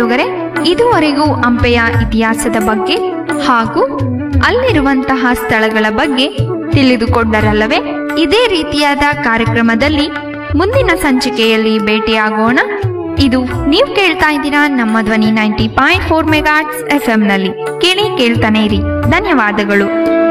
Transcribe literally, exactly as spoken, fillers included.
ಕೇಳುಗರೆ, ಇದುವರೆಗೂ ಹಂಪೆಯ ಇತಿಹಾಸದ ಬಗ್ಗೆ ಹಾಗೂ ಅಲ್ಲಿರುವಂತಹ ಸ್ಥಳಗಳ ಬಗ್ಗೆ ತಿಳಿದುಕೊಂಡರಲ್ಲವೇ? ಇದೇ ರೀತಿಯಾದ ಕಾರ್ಯಕ್ರಮದಲ್ಲಿ ಮುಂದಿನ ಸಂಚಿಕೆಯಲ್ಲಿ ಭೇಟಿಯಾಗೋಣ. ಇದು ನೀವು ಕೇಳ್ತಾ ಇದ್ದೀರಾ ನಮ್ಮ ಧ್ವನಿ ninety point four ಮೆಗಾಟ್ಸ್ F M ನಲ್ಲಿ. ಕೇಳಿ ಕೇಳ್ತಾನೆ ಇರಿ. ಧನ್ಯವಾದಗಳು.